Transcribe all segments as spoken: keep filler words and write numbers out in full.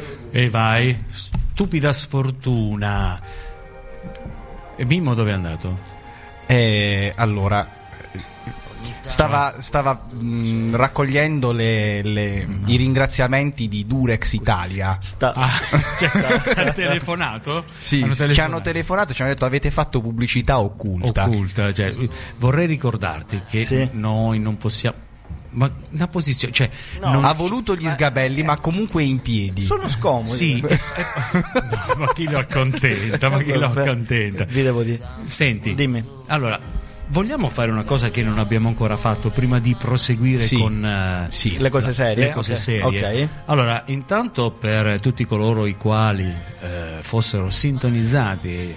E vai, stupida sfortuna. E Mimmo dove è andato? Eh, allora stava, stava mh, raccogliendo le, le, i ringraziamenti di Durex Italia. Sta, ah, cioè, sta, ha telefonato? Sì, hanno telefonato. ci hanno telefonato, ci hanno detto avete fatto pubblicità occulta. Occulta, cioè, vorrei ricordarti che sì. noi non possiamo. Ma una posizione, cioè, no, non ha voluto gli sgabelli, eh, ma comunque in piedi. Sono scomodi. Sì, eh, no, ma chi lo accontenta? Ma chi lo accontenta? Vi devo dire. Senti, dimmi. Allora, vogliamo fare una cosa che non abbiamo ancora fatto prima di proseguire sì. con uh, sì. le cose serie? Le cose okay. serie. Okay. Allora, intanto per tutti coloro i quali uh, fossero sintonizzati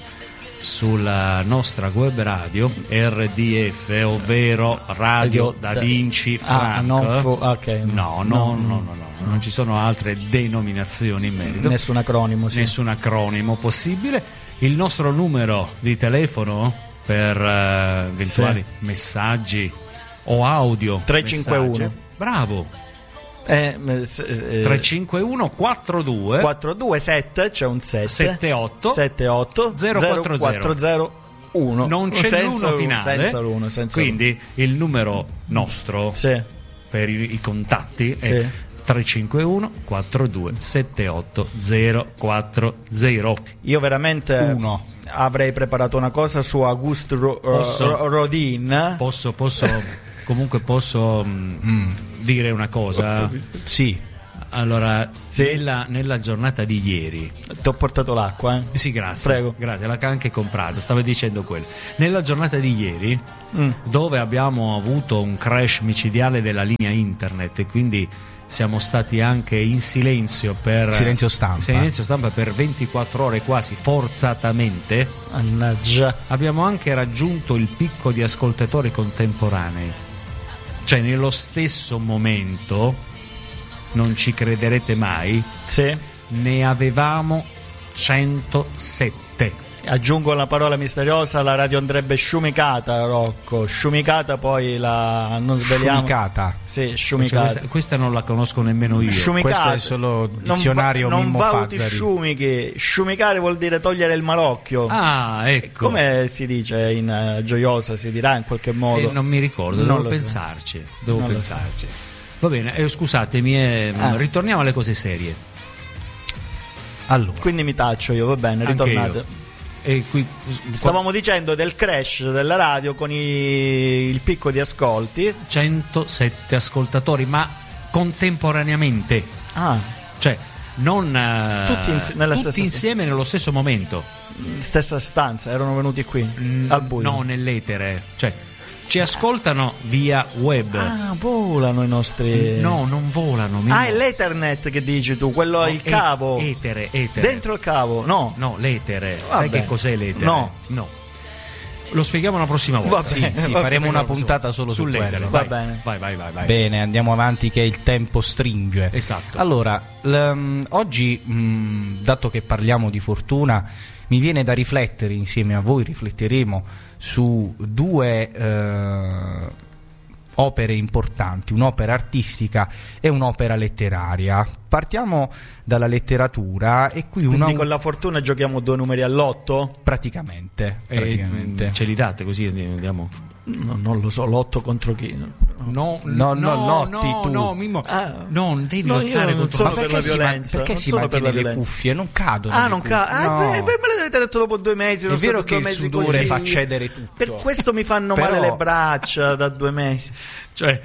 sulla nostra web radio R D F, ovvero Radio Da Vinci Frank. Ah, non fu- okay. no, no, no, no, no, no, non ci sono altre denominazioni in merito. Nessun acronimo, sì. Nessun acronimo possibile. Il nostro numero di telefono per uh, eventuali sì. messaggi o audio tre cinque uno. Bravo. Eh, eh, tre cinque uno quattro due quattro due sette c'è un sette sette otto sette otto zero quattro zero uno. Non c'è senza l'uno finale, senza l'uno, senza quindi l'uno. Il numero nostro sì. per i, i contatti sì. è tre cinque uno quattro due sette otto zero quattro zero. Io veramente uno. avrei preparato una cosa su Auguste Ro- posso, Rodin. Posso, posso comunque posso mm. dire una cosa? Sì. Allora, sì. Nella, nella giornata di ieri ti ho portato l'acqua, eh? Sì, grazie. Prego. Grazie, l'ha anche comprata, stavo dicendo quello. Nella giornata di ieri, mm. dove abbiamo avuto un crash micidiale della linea internet e quindi siamo stati anche in silenzio per silenzio stampa. Silenzio stampa per ventiquattro ore quasi forzatamente. Mannaggia. Abbiamo anche raggiunto il picco di ascoltatori contemporanei. Cioè nello stesso momento, non ci crederete mai, sì. ne avevamo centosette. Aggiungo la parola misteriosa, la radio andrebbe sciumicata, Rocco. Sciumicata, poi la non sveliamo. Sciumicata. Sì, sciumicata. Cioè, questa, questa non la conosco nemmeno io. Sciumicata. Questo è solo dizionario non, Mimmo non valuti Fazzari. Sciumichi. Sciumicare vuol dire togliere il malocchio. Ah, ecco. Come si dice in uh, Gioiosa, si dirà in qualche modo. Eh, non mi ricordo, non devo pensarci. So. Devo non pensarci. Va bene, eh, scusatemi, eh, ah. ritorniamo alle cose serie. Allora. Quindi mi taccio io, va bene, ritornate. E qui, stavamo dicendo del crash della radio con i, il picco di ascolti. centosette ascoltatori, ma contemporaneamente. Ah. Cioè, non uh, tutti, insi- nella tutti stessa insieme st- nello stesso momento. Stessa stanza, erano venuti qui mm, al buio. No, nell'etere. Cioè, ci ascoltano via web. Ah, volano i nostri. No, non volano. Mimmo. Ah, è l'Ethernet che dici tu, quello no, il cavo. Etere, etere. Dentro il cavo, no. No, l'etere. Vabbè. Sai che cos'è l'etere? No. No. Lo spieghiamo la prossima volta. Va bene, sì, sì, va faremo bene, una puntata solo sull'etere. su va vai, bene. Vai, vai, vai, vai. Bene, andiamo avanti che il tempo stringe. Esatto. Allora, l- oggi, mh, dato che parliamo di fortuna, mi viene da riflettere insieme a voi, rifletteremo su due eh, opere importanti, un'opera artistica e un'opera letteraria. Partiamo dalla letteratura e qui Quindi una... con la fortuna giochiamo due numeri all'otto? Praticamente, e, praticamente. Ce li date così andiamo? No, non lo so, l'otto contro chi? No, no, no, no, lotti no, tu. no, Mimmo, ah, no, devi no, lottare io non contro sono ma per la perché violenza. Si, perché non si sono per la mantiene le violenza. cuffie? Non cadono. Ah, non cadono. No. Ah, beh, me l'avete detto dopo due mesi. È vero che il mesi sudore così. fa cedere tutto. Per questo mi fanno Però... male le braccia da due mesi. Cioè,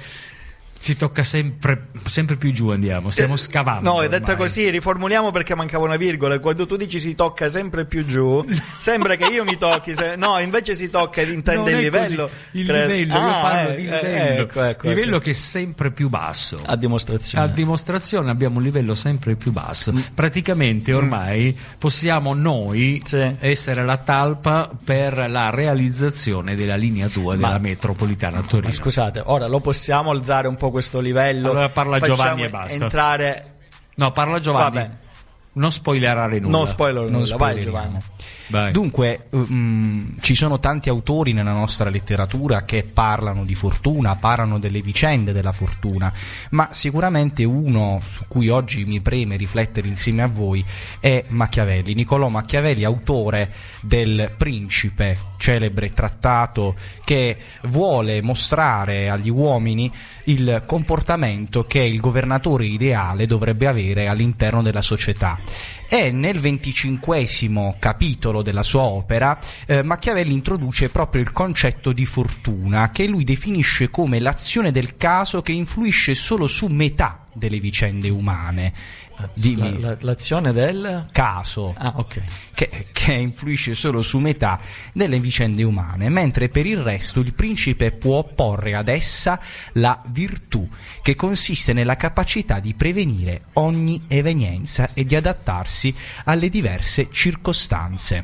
si tocca sempre, sempre più giù, andiamo, stiamo scavando. No, è ormai. detta così, riformuliamo perché mancava una virgola. Quando tu dici si tocca sempre più giù, sembra che io mi tocchi. Se... No, invece si tocca ed intende il livello. Il Cre... livello, ah, io parlo eh, di eh, livello. Ecco, ecco, livello ecco. che è sempre più basso. A dimostrazione. A dimostrazione abbiamo un livello sempre più basso. Mm. Praticamente ormai mm. possiamo noi sì. essere la talpa per la realizzazione della linea due ma, della metropolitana Torino. Ma scusate, ora lo possiamo alzare un po' questo livello? Allora parla Facciamo Giovanni e basta. Entrare. No, parla Giovanni. Va bene. non spoilerare nulla. Non spoiler Non nulla, vai spoileriamo. Giovanni. Vai. Dunque, um, ci sono tanti autori nella nostra letteratura che parlano di fortuna, parlano delle vicende della fortuna, ma sicuramente uno su cui oggi mi preme riflettere insieme a voi è Machiavelli, Niccolò Machiavelli, autore del Principe, celebre trattato che vuole mostrare agli uomini il comportamento che il governatore ideale dovrebbe avere all'interno della società. E nel venticinquesimo capitolo della sua opera eh, Machiavelli introduce proprio il concetto di fortuna, che lui definisce come l'azione del caso che influisce solo su metà delle vicende umane. Dimmi. La, la, l'azione del Caso. Ah, ok. Che, che influisce solo su metà delle vicende umane, mentre per il resto il principe può opporre ad essa la virtù, che consiste nella capacità di prevenire ogni evenienza e di adattarsi alle diverse circostanze.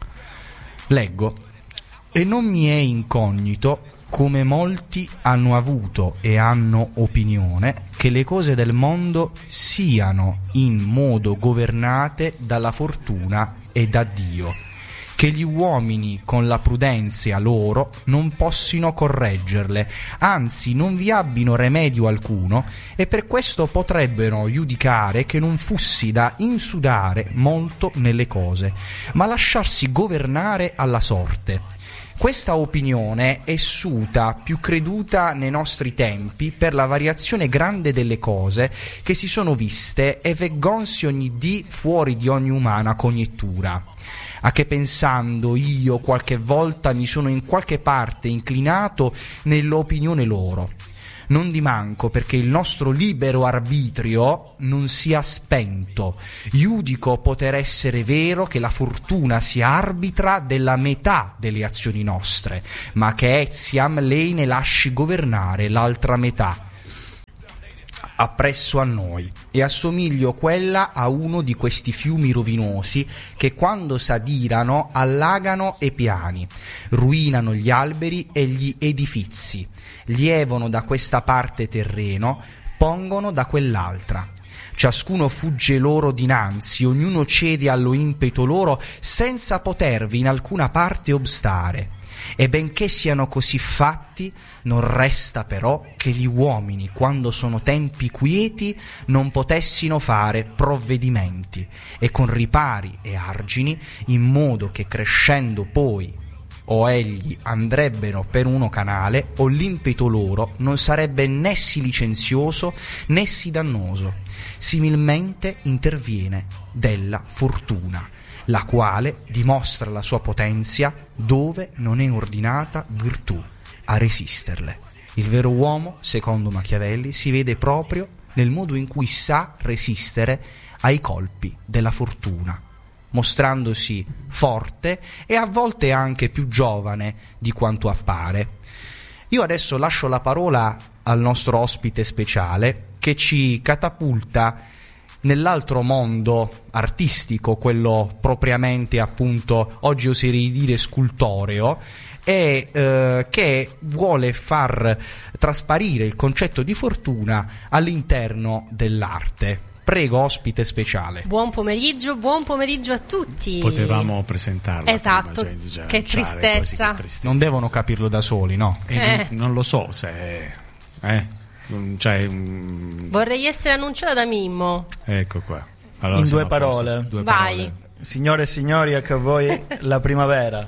Leggo: e non mi è incognito come molti hanno avuto e hanno opinione che le cose del mondo siano in modo governate dalla fortuna e da Dio, che gli uomini con la prudenza loro non possino correggerle, anzi non vi abbino remedio alcuno, e per questo potrebbero giudicare che non fussi da insudare molto nelle cose, ma lasciarsi governare alla sorte. Questa opinione è suta più creduta nei nostri tempi per la variazione grande delle cose che si sono viste e veggonsi ogni dì fuori di ogni umana conjettura. A che pensando io qualche volta mi sono in qualche parte inclinato nell'opinione loro. Non di manco perché il nostro libero arbitrio non sia spento. Giudico poter essere vero che la fortuna sia arbitra della metà delle azioni nostre, ma che etiam lei ne lasci governare l'altra metà appresso a noi, e assomiglio quella a uno di questi fiumi rovinosi che quando s'adirano allagano e piani, ruinano gli alberi e gli edifizi, lievano da questa parte terreno, pongono da quell'altra. Ciascuno fugge loro dinanzi, ognuno cede allo impeto loro senza potervi in alcuna parte obstare. E benché siano così fatti, non resta però che gli uomini, quando sono tempi quieti, non potessino fare provvedimenti, e con ripari e argini, in modo che crescendo poi o egli andrebbero per uno canale, o l'impeto loro non sarebbe né sì licenzioso né sì dannoso. Similmente interviene della fortuna, la quale dimostra la sua potenzia dove non è ordinata virtù a resisterle. Il vero uomo, secondo Machiavelli, si vede proprio nel modo in cui sa resistere ai colpi della fortuna, mostrandosi forte e a volte anche più giovane di quanto appare. Io adesso lascio la parola al nostro ospite speciale che ci catapulta nell'altro mondo artistico, quello propriamente appunto oggi oserei dire scultoreo, e eh, che vuole far trasparire il concetto di fortuna all'interno dell'arte. Prego, ospite speciale. Buon pomeriggio, buon pomeriggio a tutti. Potevamo presentarla. Esatto, prima, cioè, cioè, che, tristezza. così, che tristezza. Non devono capirlo da soli, no? Eh, Eh. Non, non lo so se... Eh, cioè, mm, Vorrei essere annunciata da Mimmo. ecco qua. Allora, In siamo due a posto. parole. Due Vai. parole. Signore e signori, ecco a voi la primavera.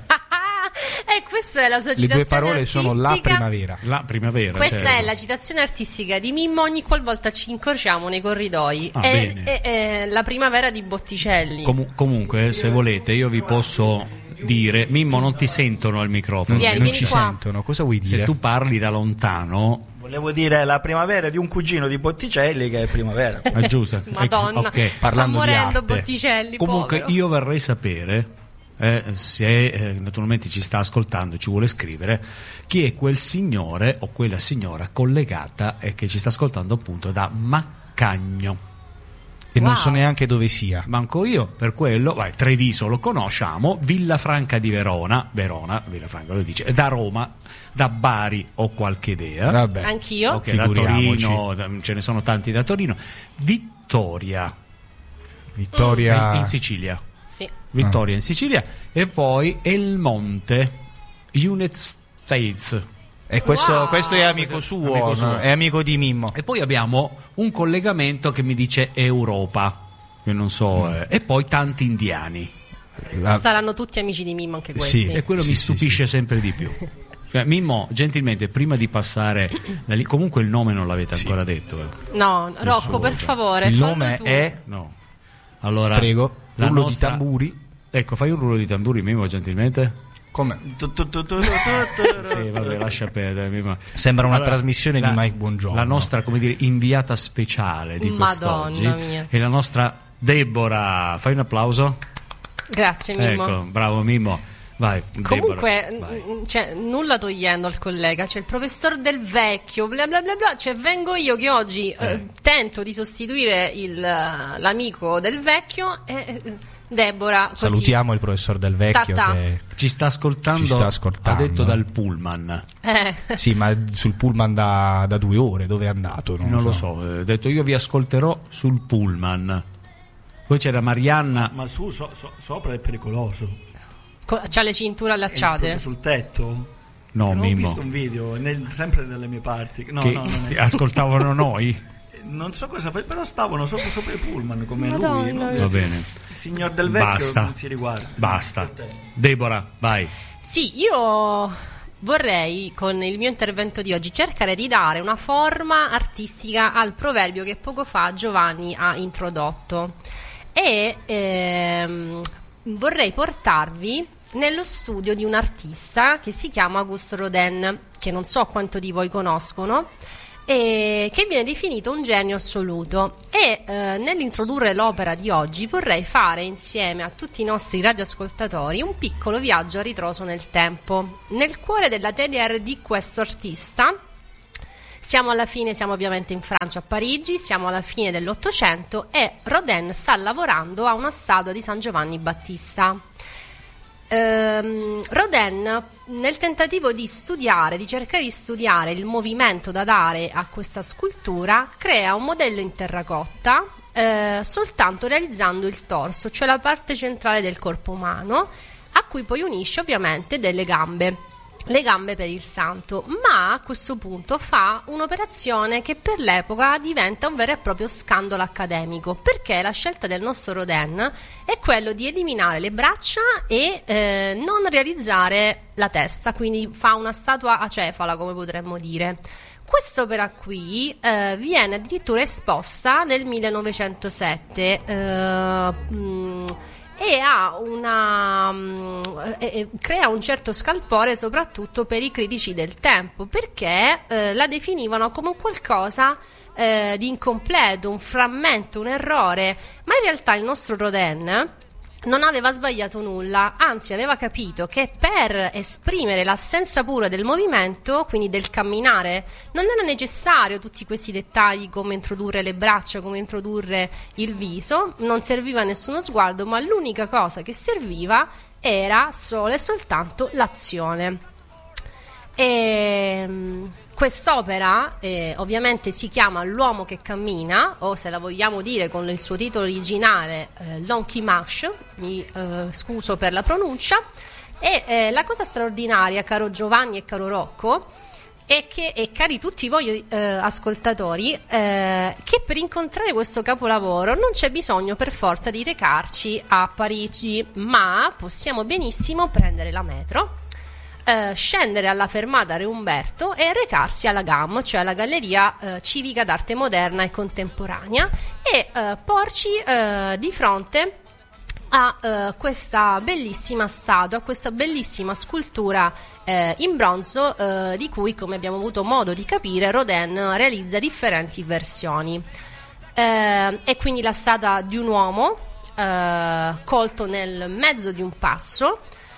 E questa è la sua Le citazione due parole artistica. sono la primavera. La primavera. Questa certo. è la citazione artistica di Mimmo ogni qualvolta ci incrociamo nei corridoi. Ah, è, bene. è- è la primavera di Botticelli. Comu- comunque, se volete, io vi posso dire, Mimmo, non ti sentono al microfono. Vieni, non vieni ci qua. sentono, cosa vuoi dire? Se tu parli da lontano, Volevo dire la primavera di un cugino di Botticelli che è primavera. è giusto? Madonna, Ok. sta parlando di morendo arte. Botticelli. Comunque, povero. io vorrei sapere, eh, se eh, naturalmente ci sta ascoltando e ci vuole scrivere, chi è quel signore o quella signora collegata e che ci sta ascoltando appunto da Maccagno. E non Wow. so neanche dove sia. Manco io, per quello, vai, Treviso lo conosciamo, Villafranca di Verona, Verona, Villafranca lo dice, da Roma, da Bari ho qualche idea. Vabbè. Anch'io. Ok, da figuriamoci. Torino, da- ce ne sono tanti da Torino. Vittoria. Vittoria mm. in Sicilia. Sì. Vittoria Ah. in Sicilia. E poi El Monte, United States. E questo, Wow. questo è amico Questo è suo, amico suo. no? È amico di Mimmo. E poi abbiamo un collegamento che mi dice Europa, che non so, Mm. eh, e poi tanti indiani. La- Saranno tutti amici di Mimmo anche questi. Sì. E quello Sì, mi sì, stupisce sempre di più. Cioè, Mimmo, gentilmente, prima di passare la li- comunque il nome non l'avete Sì. ancora detto. eh. No, Rocco, suo, per cioè. favore. Il fallo nome tu. è, No. Allora, prego, la rullo nostra- di tamburi. Ecco, fai un rullo di tamburi, Mimmo, gentilmente. Come? Tu, tu, tu, tu, tu, tu, tu. Sì, vabbè, lascia perdere, Mimmo. Sembra una Allora, trasmissione la- di Mike Buongiorno. La nostra, come dire, inviata speciale di Madonna quest'oggi mia. è la nostra Deborah. Fai un applauso? Grazie, Mimmo. Ecco, bravo Mimmo. Vai, Comunque, Deborah, vai. n- cioè, nulla togliendo al collega, c'è il professor Del Vecchio, bla bla bla bla, cioè vengo io che oggi eh, Eh. tento di sostituire il, l'amico Del Vecchio e eh, Deborah così. Salutiamo il professor Del Vecchio Ta-ta. che Ci sta ascoltando, Ci sta ascoltando. ha detto dal pullman. Eh. sì, ma sul pullman da, da due ore, dove è andato? Non, Non lo so, eh, ha detto io vi ascolterò sul pullman. Poi c'era Marianna. Ma su, so- so- sopra è pericoloso. Co- C'ha le cinture È allacciate. proprio sul tetto. No, Ho Mimmo. visto un video, nel- sempre dalle mie parti. No, Che no, non è. ascoltavano noi. Non so cosa fa, però stavano sopra, sopra i pullman come lui. Madonna no? mia. Va bene. Il signor Del Vecchio Basta. non si riguarda. Basta. Deborah, vai. Sì, io vorrei con il mio intervento di oggi cercare di dare una forma artistica al proverbio che poco fa Giovanni ha introdotto e ehm, vorrei portarvi nello studio di un artista che si chiama Auguste Rodin, che non so quanto di voi conoscono, e che viene definito un genio assoluto. E eh, nell'introdurre l'opera di oggi vorrei fare insieme a tutti i nostri radioascoltatori un piccolo viaggio a ritroso nel tempo, nel cuore della T D R di questo artista. Siamo alla fine, siamo ovviamente in Francia, a Parigi, siamo alla fine dell'Ottocento e Rodin sta lavorando a una statua di San Giovanni Battista. Ehm, Rodin, nel tentativo di studiare, di cercare di studiare il movimento da dare a questa scultura, crea un modello in terracotta eh, soltanto realizzando il torso, cioè la parte centrale del corpo umano, a cui poi unisce ovviamente delle gambe. Le gambe per il santo, ma a questo punto fa un'operazione che per l'epoca diventa un vero e proprio scandalo accademico, perché la scelta del nostro Rodin è quello di eliminare le braccia e eh, non realizzare la testa, quindi fa una statua acefala, come potremmo dire. Quest'opera qui eh, viene addirittura esposta nel millenovecentosette eh, mh, e ha una mh, e crea un certo scalpore soprattutto per i critici del tempo, perché eh, la definivano come un qualcosa eh, di incompleto, un frammento, un errore, ma in realtà il nostro Rodin non aveva sbagliato nulla, anzi aveva capito che per esprimere l'assenza pura del movimento, quindi del camminare, non era necessario tutti questi dettagli come introdurre le braccia, come introdurre il viso, non serviva nessuno sguardo, ma l'unica cosa che serviva era solo e soltanto l'azione. E quest'opera eh, ovviamente si chiama L'uomo che cammina, o se la vogliamo dire con il suo titolo originale eh, L'homme qui marche, mi eh, scuso per la pronuncia. E eh, la cosa straordinaria, caro Giovanni e caro Rocco, è che, e cari tutti voi eh, ascoltatori, eh, che per incontrare questo capolavoro non c'è bisogno per forza di recarci a Parigi, ma possiamo benissimo prendere la metro, Uh, scendere alla fermata Re Umberto e recarsi alla G A M, cioè alla Galleria uh, Civica d'Arte Moderna e Contemporanea, e uh, porci uh, di fronte a uh, questa bellissima statua, questa bellissima scultura uh, in bronzo uh, di cui, come abbiamo avuto modo di capire, Rodin realizza differenti versioni. Uh, è quindi la statua di un uomo uh, colto nel mezzo di un passo,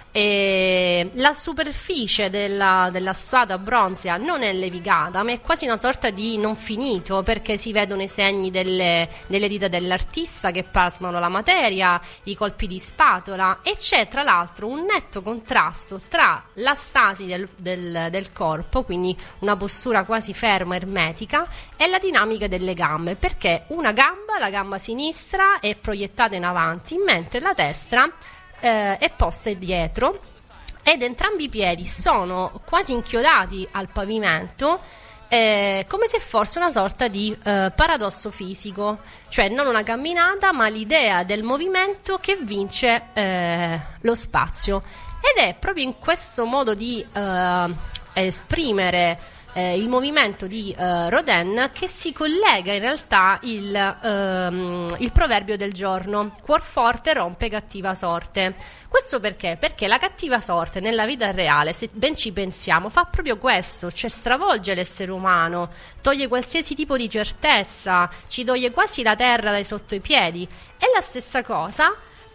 E la superficie della, della statua bronzea non è levigata, ma è quasi una sorta di non finito, perché si vedono i segni delle, delle dita dell'artista che plasmano la materia, i colpi di spatola, e c'è tra l'altro un netto contrasto tra la stasi del, del, del corpo, quindi una postura quasi ferma, ermetica, e la dinamica delle gambe, perché una gamba, la gamba sinistra, è proiettata in avanti, mentre la destra Eh, è posta dietro, ed entrambi i piedi sono quasi inchiodati al pavimento, eh, come se fosse una sorta di eh, paradosso fisico, cioè non una camminata ma l'idea del movimento che vince eh, lo spazio. Ed è proprio in questo modo di eh, esprimere Eh, il movimento di eh, Rodin che si collega in realtà il, ehm, il proverbio del giorno: cuor forte rompe cattiva sorte. Questo perché? Perché la cattiva sorte nella vita reale, se ben ci pensiamo, fa proprio questo, cioè stravolge l'essere umano, toglie qualsiasi tipo di certezza, ci toglie quasi la terra dai sotto i piedi. E la stessa cosa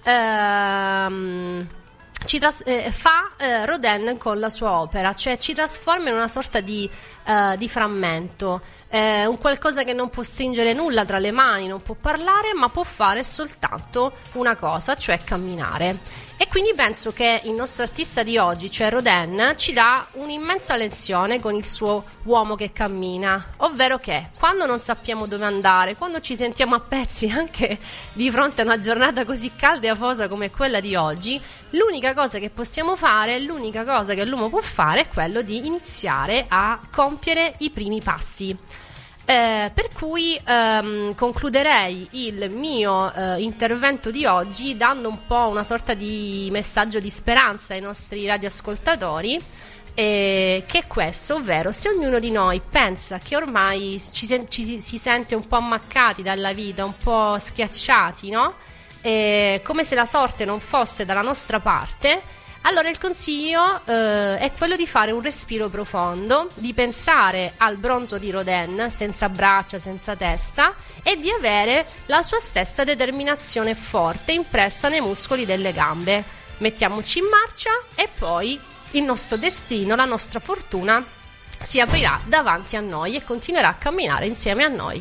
ehm, Ci tras- eh, fa eh, Rodin con la sua opera, cioè ci trasforma in una sorta di, uh, di frammento, eh, un qualcosa che non può stringere nulla tra le mani, non può parlare, ma può fare soltanto una cosa, cioè camminare. E quindi penso che il nostro artista di oggi, cioè Rodin, ci dà un'immensa lezione con il suo Uomo che cammina, ovvero che quando non sappiamo dove andare, quando ci sentiamo a pezzi anche di fronte a una giornata così calda e afosa come quella di oggi, l'unica cosa che possiamo fare, l'unica cosa che l'uomo può fare è quello di iniziare a compiere i primi passi. Eh, per cui ehm, concluderei il mio eh, intervento di oggi dando un po' una sorta di messaggio di speranza ai nostri radioascoltatori, eh, che è questo, ovvero se ognuno di noi pensa che ormai ci, sen- ci si sente un po' ammaccati dalla vita, un po' schiacciati, no? Eh, come se la sorte non fosse dalla nostra parte, allora il consiglio eh, è quello di fare un respiro profondo, di pensare al bronzo di Rodin senza braccia, senza testa, e di avere la sua stessa determinazione forte impressa nei muscoli delle gambe. Mettiamoci in marcia e poi il nostro destino, la nostra fortuna si aprirà davanti a noi e continuerà a camminare insieme a noi.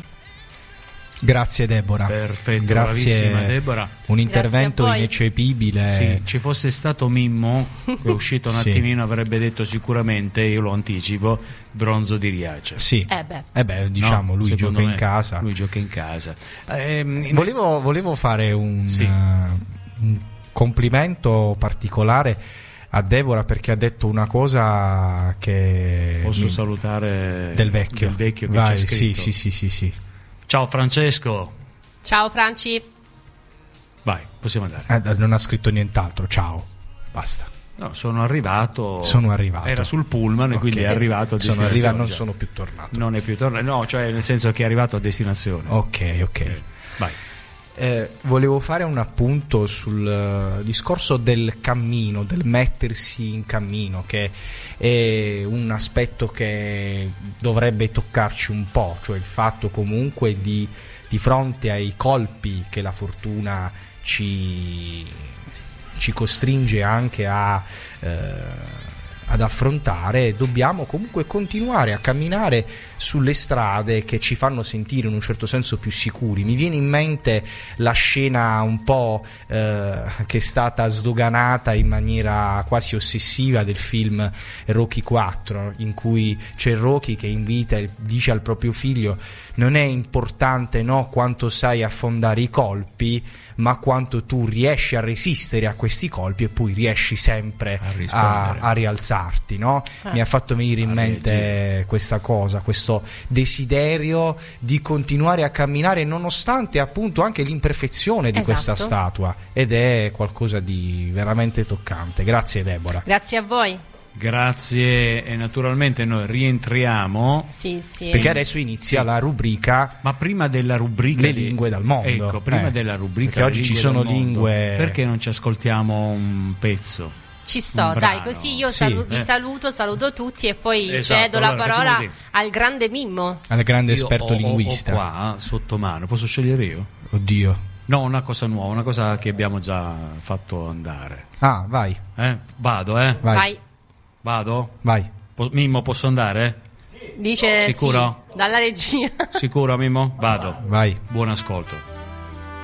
Grazie Deborah. Perfetto, grazie, bravissima Deborah. Un intervento ineccepibile. Sì, ci fosse stato Mimmo, che è uscito un sì. attimino, avrebbe detto sicuramente, io lo anticipo, bronzo di Riace. Sì. Eh beh, eh beh diciamo, no, lui gioca me, in casa. Lui gioca in casa. Eh, volevo, volevo fare un, sì. uh, un complimento particolare a Deborah, perché ha detto una cosa che posso mi... salutare del vecchio, del vecchio che Vai, c'è scritto. Sì, sì, sì, sì, sì. Ciao Francesco. Ciao Franci. Vai, possiamo andare. Eh, non ha scritto nient'altro, ciao, basta. No, sono arrivato. Sono arrivato. Era sul pullman, okay. Quindi è arrivato a sono destinazione. arrivato, non sono più tornato. Non è più tornato, no, cioè nel senso che è arrivato a destinazione. Ok, ok. Eh, vai. Eh, volevo fare un appunto sul uh, discorso del cammino, del mettersi in cammino, che è un aspetto che dovrebbe toccarci un po', cioè il fatto comunque di, di fronte ai colpi che la fortuna ci, ci costringe anche a eh, ad affrontare, dobbiamo comunque continuare a camminare sulle strade che ci fanno sentire in un certo senso più sicuri. Mi viene in mente la scena un po' eh, che è stata sdoganata in maniera quasi ossessiva del film Rocky quattro, in cui c'è Rocky che invita e dice al proprio figlio: non è importante no quanto sai affondare i colpi, ma quanto tu riesci a resistere a questi colpi e poi riesci sempre a, a, a rialzarti, no? Eh. Mi ha fatto venire in mente reagire. Questa cosa, questo desiderio di continuare a camminare nonostante appunto anche l'imperfezione di esatto. questa statua, ed è qualcosa di veramente toccante. Grazie Deborah. Grazie a voi. Grazie, e naturalmente noi rientriamo. Sì, sì. Perché adesso inizia sì. la rubrica. Ma prima della rubrica le di... lingue dal mondo. Ecco, prima eh. della rubrica perché oggi ci sono lingue. Perché non ci ascoltiamo un pezzo? Ci sto, dai, così io sì, salu- eh. vi saluto, saluto tutti e poi esatto, cedo la allora, parola così. al grande Mimmo. Al grande io esperto ho, linguista. Ho qua sotto mano, posso scegliere io? Oddio. No, una cosa nuova, una cosa che abbiamo già fatto andare. Ah, vai. Eh? Vado, eh? Vai. Vai. Vado? Vai. Po- Mimmo, posso andare? Dice Sicuro? sì, dalla regia. Sicuro, Mimmo? Vado. Vai. Buon ascolto.